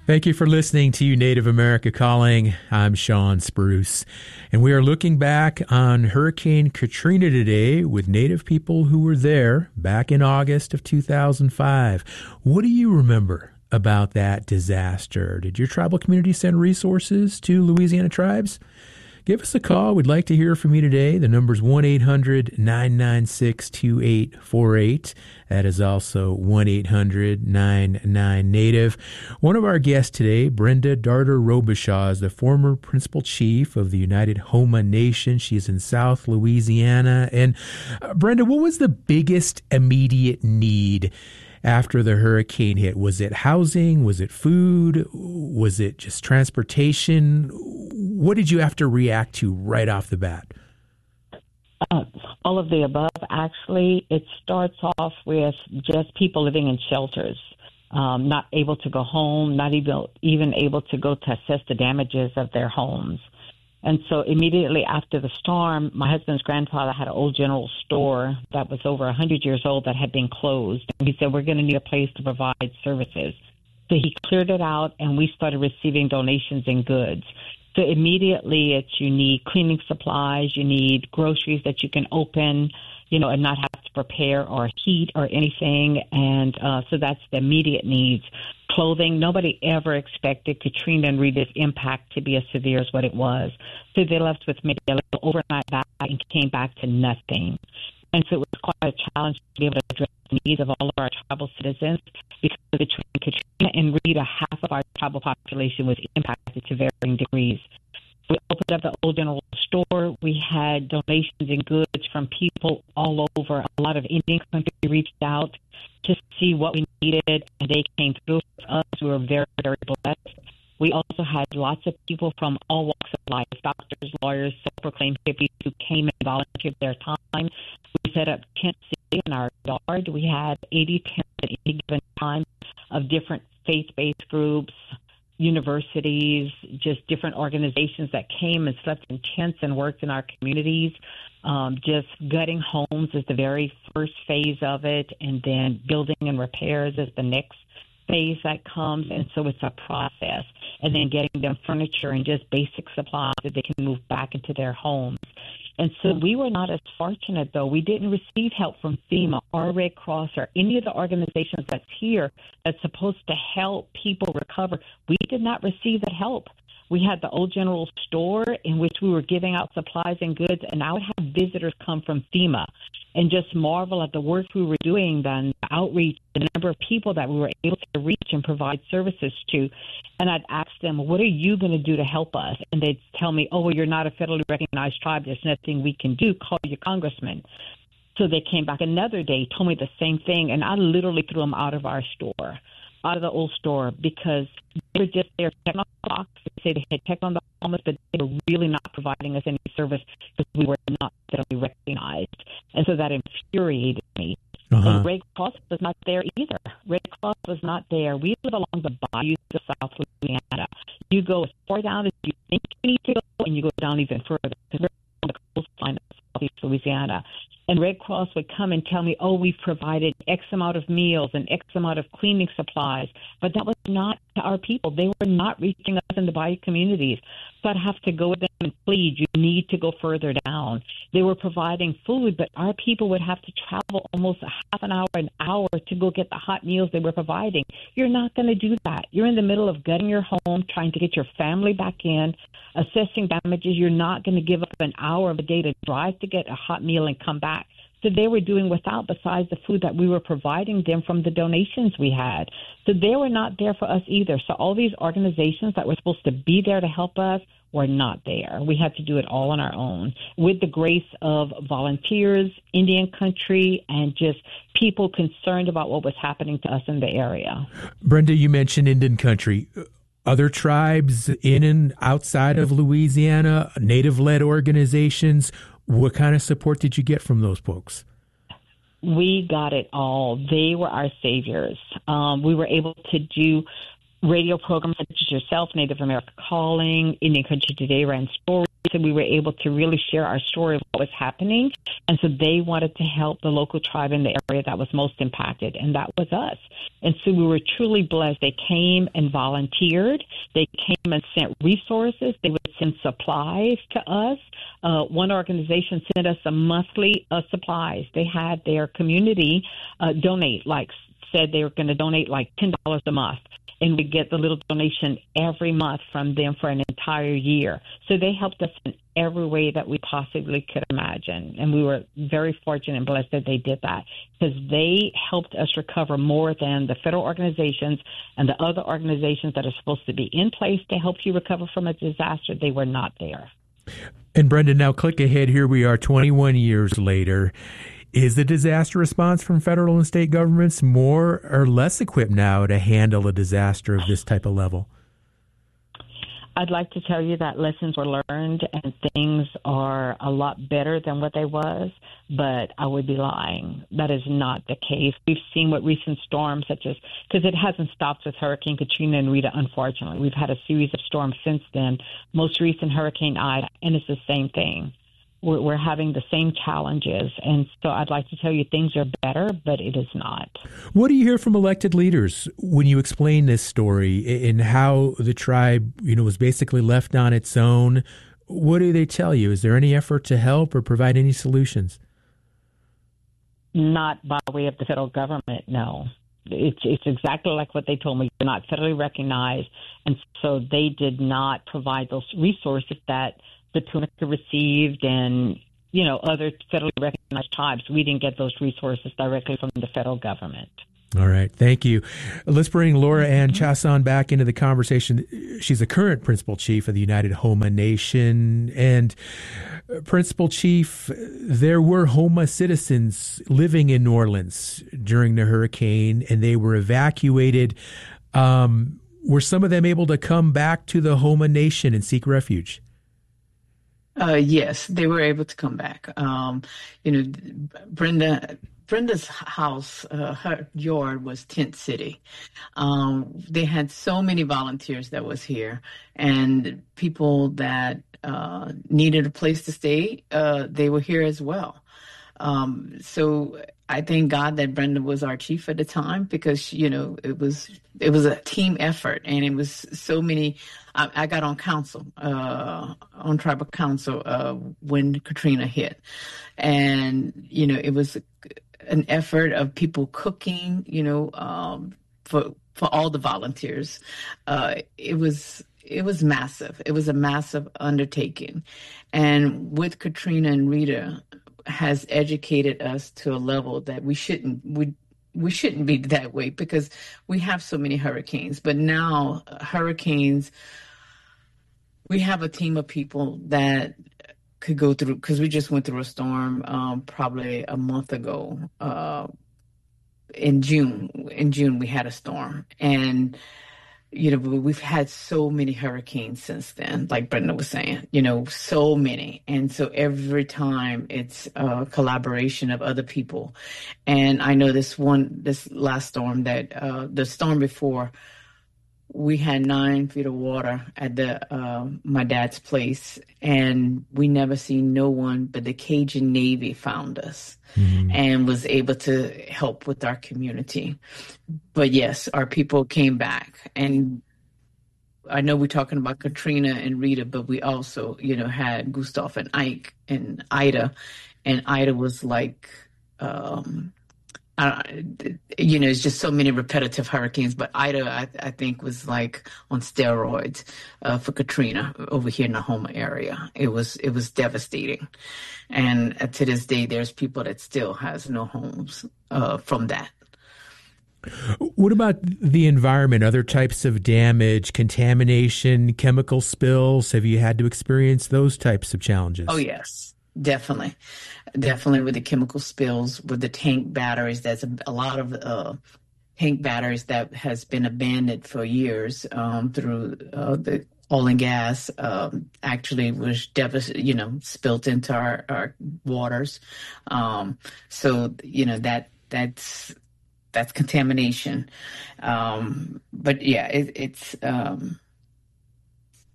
Thank you for listening to Native America Calling. I'm Sean Spruce, and we are looking back on Hurricane Katrina today with Native people who were there back in August of 2005. What do you remember about that disaster? Did your tribal community send resources to Louisiana tribes? Give us a call. We'd like to hear from you today. The number's 1-800-996-2848. That is also 1-800-99-NATIVE. One of our guests today, Brenda Darder Robichaud, is the former principal chief of the United Homa Nation. She's in South Louisiana. And Brenda, what was the biggest immediate need after the hurricane hit? Was it housing? Was it food? Was it just transportation? What did you have to react to right off the bat? All of the above. Actually, it starts off with just people living in shelters, not able to go home, not even able to go to assess the damages of their homes. And so immediately after the storm, my husband's grandfather had an old general store that was over 100 years old that had been closed. And he said, we're going to need a place to provide services. So he cleared it out, and we started receiving donations and goods. So immediately you need cleaning supplies, you need groceries that you can open, and not have to prepare or heat or anything. And so that's the immediate needs. Clothing, nobody ever expected Katrina and Rita's impact to be as severe as what it was. So they left with maybe a little overnight bag and came back to nothing. And so it was quite a challenge to be able to address the needs of all of our tribal citizens, because between Katrina and Rita, half of our tribal population was impacted to varying degrees. We opened up the old general store. We had donations and goods from people all over. A lot of Indian country reached out to see what we needed, and they came through for us. We were very, very blessed. We also had lots of people from all walks of life, doctors, lawyers, self-proclaimed hippies, who came and volunteered their time. We set up tents in our yard. We had 80 tents at any given time of different faith-based groups, universities, just different organizations that came and slept in tents and worked in our communities. Just gutting homes is the very first phase of it, and then building and repairs is the next phase that comes. And so it's a process, and then getting them furniture and just basic supplies that they can move back into their homes. And so we were not as fortunate, though. We didn't receive help from FEMA or Red Cross or any of the organizations that's here that's supposed to help people recover. We did not receive that help. We had the old general store in which we were giving out supplies and goods, and I would have visitors come from FEMA and just marvel at the work we were doing, the outreach, the number of people that we were able to reach and provide services to. And I'd ask them, what are you going to do to help us? And they'd tell me, oh, well, you're not a federally recognized tribe. There's nothing we can do. Call your congressman. So they came back another day, told me the same thing, and I literally threw them out of our store, out of the old store, because they were just there checking on the box. They say they had checked on the homeless, but they were really not providing us any service because we were not federally recognized. And so that infuriated me. And Red Cross was not there either. Red Cross was not there. We live along the bayous of South Louisiana. You go as far down as you think you need to go, and you go down even further, because we're on the coastline of Southeast Louisiana. And Red Cross would come and tell me, oh, we've provided X amount of meals and X amount of cleaning supplies. But that was not to our people. They were not reaching us in the bayou communities. So I'd have to go with them and plead, you need to go further down. They were providing food, but our people would have to travel almost a half an hour to go get the hot meals they were providing. You're not going to do that. You're in the middle of gutting your home, trying to get your family back in, assessing damages. You're not going to give up an hour of a day to drive to get a hot meal and come back. So they were doing without, besides the food that we were providing them from the donations we had. So they were not there for us either. So all these organizations that were supposed to be there to help us were not there. We had to do it all on our own with the grace of volunteers, Indian country, and just people concerned about what was happening to us in the area. Brenda, you mentioned Indian country. Other tribes in and outside of Louisiana, Native-led organizations, what kind of support did you get from those folks? We got it all. They were our saviors. We were able to do radio programs such as yourself, Native America Calling, Indian Country Today ran stories So we were able to really share our story of what was happening. And so they wanted to help the local tribe in the area that was most impacted, and that was us. And so we were truly blessed. They came and volunteered. They came and sent resources. They would send supplies to us. One organization sent us a monthly supplies. They had their community donate, said they were going to donate like $10 a month. And we get the little donation every month from them for an entire year. So they helped us in every way that we possibly could imagine. And we were very fortunate and blessed that they did that, because they helped us recover more than the federal organizations and the other organizations that are supposed to be in place to help you recover from a disaster. They were not there. And Brenda, now click ahead. Here we are 21 years later. Is the disaster response from federal and state governments more or less equipped now to handle a disaster of this type of level? I'd like to tell you that lessons were learned and things are a lot better than what they was, but I would be lying. That is not the case. We've seen what recent storms such as, because it hasn't stopped with Hurricane Katrina and Rita, unfortunately. We've had a series of storms since then, most recent Hurricane Ida, and it's the same thing. We're having the same challenges. And so I'd like to tell you things are better, but it is not. What do you hear from elected leaders when you explain this story and how the tribe, was basically left on its own? What do they tell you? Is there any effort to help or provide any solutions? Not by way of the federal government, no. It's exactly like what they told me. They're not federally recognized. And so they did not provide those resources that the Tunica received and, other federally recognized tribes. We didn't get those resources directly from the federal government. All right. Thank you. Let's bring Laura Ann Chason back into the conversation. She's a current Principal Chief of the United Homa Nation. And Principal Chief, there were Homa citizens living in New Orleans during the hurricane, and they were evacuated. Were some of them able to come back to the Homa Nation and seek refuge? Yes, they were able to come back. Brenda's house, her yard was Tent City. They had so many volunteers that was here, and people that needed a place to stay, they were here as well. So I thank God that Brenda was our chief at the time, because, it was a team effort, and it was so many. I got on council, on tribal council, when Katrina hit, and, it was an effort of people cooking, for all the volunteers. It was massive. It was a massive undertaking. And with Katrina and Rita has educated us to a level that we shouldn't be that way, because we have so many hurricanes. But now hurricanes, we have a team of people that could go through, because we just went through a storm probably a month ago. In June we had a storm, and we've had so many hurricanes since then, like Brenda was saying, so many. And so every time it's a collaboration of other people. And I know this last storm, that the storm before, we had 9 feet of water at my dad's place, and we never seen no one, but the Cajun Navy found us and was able to help with our community. But yes, our people came back, and I know we're talking about Katrina and Rita, but we also, had Gustav and Ike and Ida, and Ida was like, it's just so many repetitive hurricanes, but Ida, I think, was like on steroids for Katrina over here in the Homa area. It was devastating. And to this day, there's people that still has no homes from that. What about the environment, other types of damage, contamination, chemical spills? Have you had to experience those types of challenges? Oh, yes. Definitely with the chemical spills, with the tank batteries. There's a lot of tank batteries that has been abandoned for years through the oil and gas. Actually was spilt into our waters. So that's contamination. But yeah,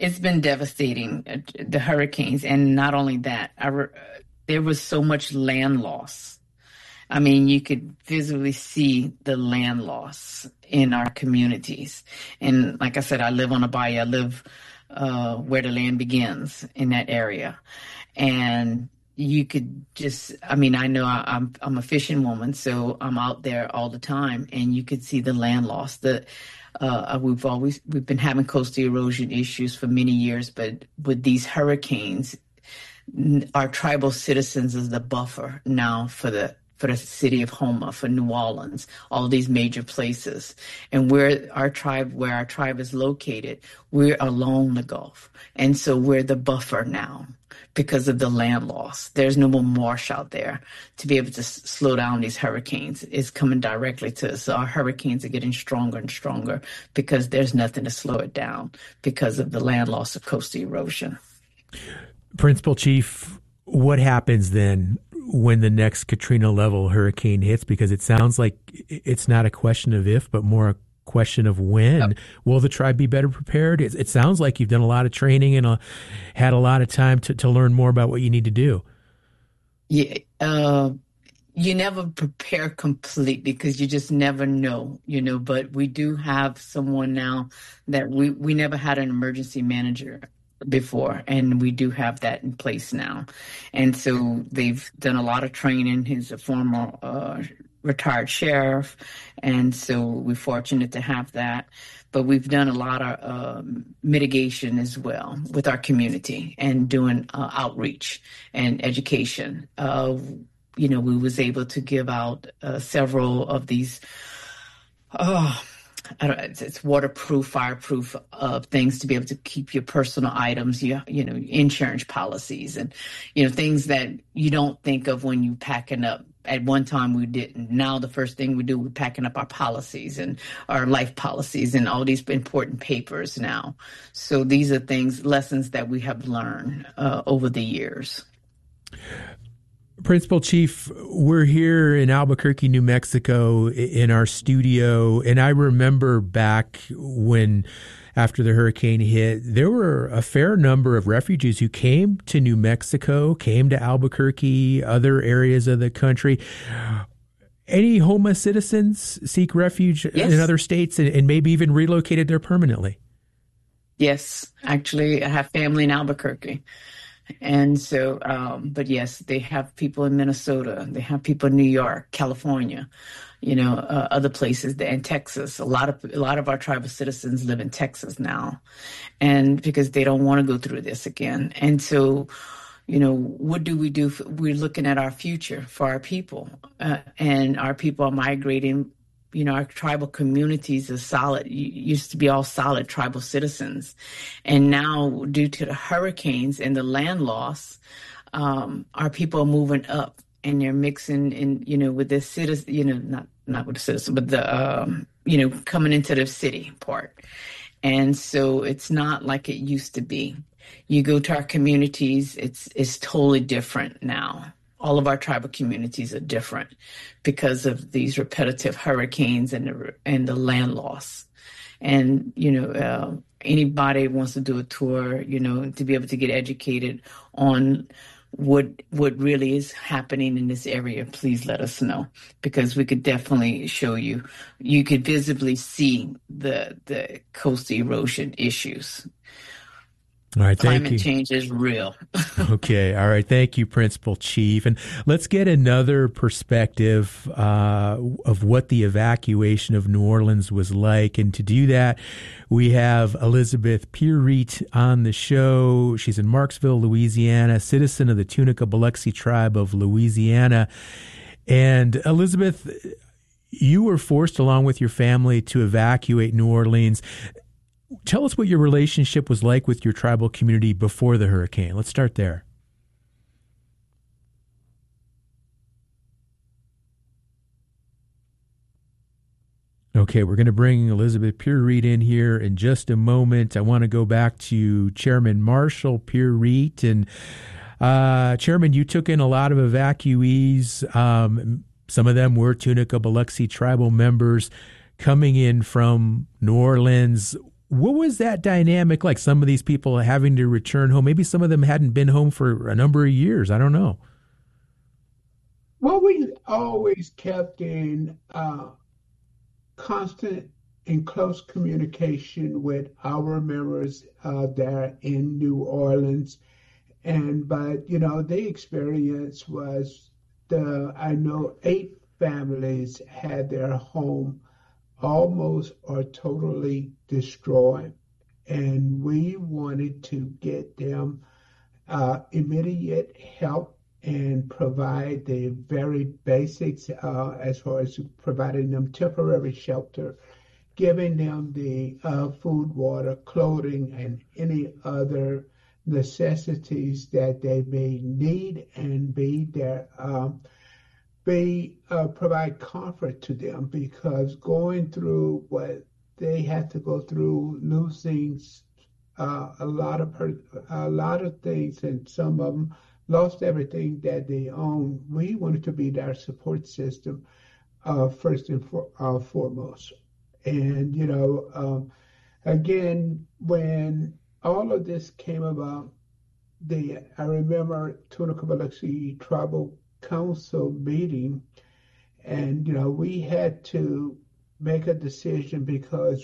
It's been devastating, the hurricanes. And not only that, there was so much land loss. I mean, you could visibly see the land loss in our communities. And like I said, I live on a bayou. I live where the land begins in that area. And you could just, I mean, I know I'm a fishing woman, so I'm out there all the time, and you could see the land loss. We've been having coastal erosion issues for many years, but with these hurricanes, our tribal citizens is the buffer now for the city of Houma, for New Orleans, all these major places. And where our tribe is located, we're along the Gulf. And so we're the buffer now because of the land loss. There's no more marsh out there to be able to slow down these hurricanes. It's coming directly to us. So our hurricanes are getting stronger and stronger because there's nothing to slow it down because of the land loss of coastal erosion. Principal Chief, what happens then when the next Katrina level hurricane hits? Because it sounds like it's not a question of if, but more a question of when. Will the tribe be better prepared? It sounds like you've done a lot of training and had a lot of time to learn more about what you need to do. Yeah, you never prepare completely because you just never know, but we do have someone now that we never had an emergency manager before, and we do have that in place now. And so they've done a lot of training. He's a former retired sheriff, and so we're fortunate to have that. But we've done a lot of mitigation as well with our community and doing outreach and education. We was able to give out several of these it's waterproof, fireproof things to be able to keep your personal items, insurance policies and, things that you don't think of when you packing up. At one time we didn't. Now the first thing we do, we're packing up our policies and our life policies and all these important papers now. So these are lessons that we have learned over the years. Principal Chief, we're here in Albuquerque, New Mexico in our studio, and I remember back when, after the hurricane hit, there were a fair number of refugees who came to New Mexico, came to Albuquerque, other areas of the country. Any Houma citizens seek refuge in other states and maybe even relocated there permanently? Yes, actually, I have family in Albuquerque. And so, but yes, they have people in Minnesota, they have people in New York, California, other places, and Texas. A lot of our tribal citizens live in Texas now, and because they don't want to go through this again. And so, what do we do? We're looking at our future for our people, and our people are migrating. Our tribal communities are solid, used to be all solid tribal citizens. And now, due to the hurricanes and the land loss, our people are moving up and they're mixing in, with the citizen, not with the citizen, but the, coming into the city part. And so it's not like it used to be. You go to our communities, it's totally different now. All of our tribal communities are different because of these repetitive hurricanes and the land loss. And, anybody wants to do a tour, to be able to get educated on what really is happening in this area, please let us know, because we could definitely show you. You could visibly see the coastal erosion issues. All right, thank you. Climate change is real. Okay, all right. Thank you, Principal Chief. And let's get another perspective of what the evacuation of New Orleans was like. And to do that, we have Elizabeth Pierreet on the show. She's in Marksville, Louisiana, citizen of the Tunica Biloxi tribe of Louisiana. And Elizabeth, you were forced, along with your family, to evacuate New Orleans. Tell us what your relationship was like with your tribal community before the hurricane. Let's start there. Okay, we're going to bring Elizabeth Pierreet in here in just a moment. I want to go back to Chairman Marshall Pierreet. And Chairman, you took in a lot of evacuees. Some of them were Tunica Biloxi tribal members coming in from New Orleans. What was that dynamic like? Some of these people having to return home. Maybe some of them hadn't been home for a number of years. I don't know. Well, we always kept in constant and close communication with our members there in New Orleans. But the experience was I know 8 families had their home almost or totally destroyed, and we wanted to get them immediate help and provide the very basics as far as providing them temporary shelter, giving them the food, water, clothing, and any other necessities that they may need, and provide comfort to them, because going through what they had to go through, losing a lot of things, and some of them lost everything that they owned. We wanted to be their support system first and foremost. And again, when all of this came about, I remember Tunica Biloxi Tribal Council meeting, and we had to make a decision, because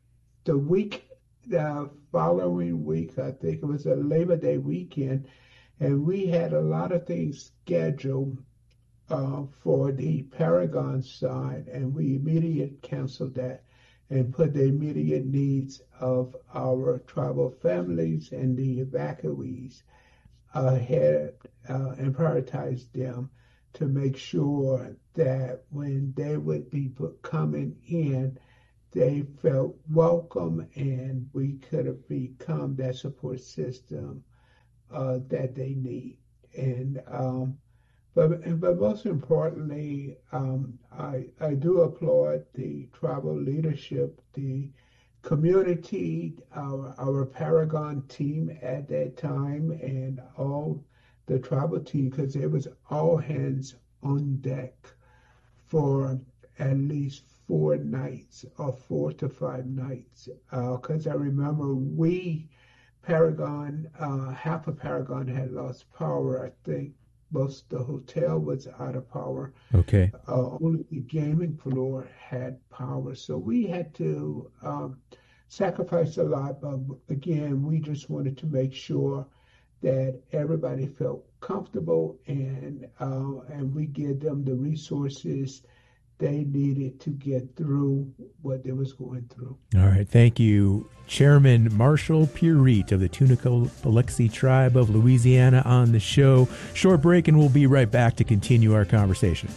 the following week, I think it was a Labor Day weekend, and we had a lot of things scheduled for the Paragon side, and we immediately canceled that and put the immediate needs of our tribal families and the evacuees ahead and prioritized them to make sure that when they would be coming in, they felt welcome, and we could have become that support system that they need. But most importantly, I do applaud the tribal leadership, the community, our Paragon team at that time, and all the tribal team, because it was all hands on deck for at least 4 nights, or 4 to 5 nights. Because I remember Paragon, half of Paragon had lost power. I think most of the hotel was out of power. Okay. Only the gaming floor had power. So we had to sacrifice a lot. But again, we just wanted to make sure that everybody felt comfortable, and we give them the resources they needed to get through what they was going through. All right. Thank you, Chairman Marshall Pierite of the Tunica Biloxi Tribe of Louisiana, on the show. Short break, and we'll be right back to continue our conversation.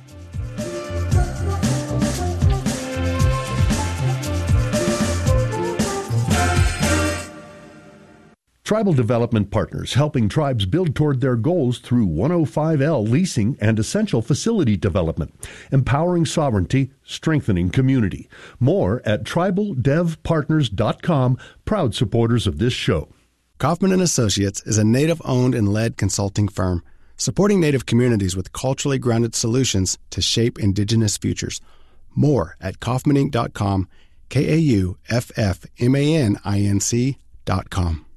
Tribal Development Partners, helping tribes build toward their goals through 105L leasing and essential facility development, empowering sovereignty, strengthening community. More at tribaldevpartners.com, proud supporters of this show. Kaufman & Associates is a Native-owned and led consulting firm supporting Native communities with culturally grounded solutions to shape Indigenous futures. More at kaufmaninc.com, KAUFFMANINC.com.